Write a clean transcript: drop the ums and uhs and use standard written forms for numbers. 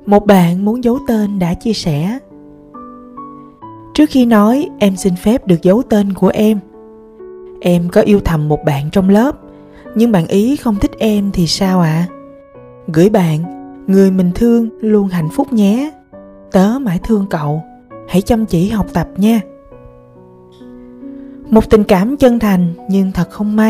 Một bạn muốn giấu tên đã chia sẻ: trước khi nói em xin phép được giấu tên của em. Em có yêu thầm một bạn trong lớp, nhưng bạn ý không thích em thì sao ạ? Gửi bạn, người mình thương luôn hạnh phúc nhé. Tớ mãi thương cậu, hãy chăm chỉ học tập nha. Một tình cảm chân thành nhưng thật không may,